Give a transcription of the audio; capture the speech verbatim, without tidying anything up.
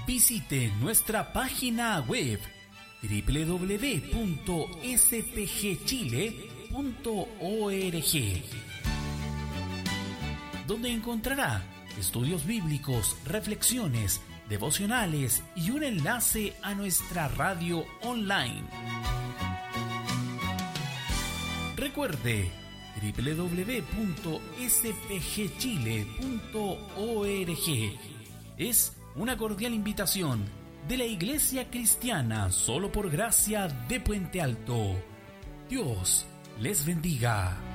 Visite nuestra página web doble u doble u doble u punto s p g chile punto org, donde encontrará estudios bíblicos, reflexiones, devocionales y un enlace a nuestra radio online. Recuerde, doble u doble u doble u punto s p g chile punto org es una cordial invitación de la Iglesia Cristiana Solo por Gracia de Puente Alto. Dios les bendiga.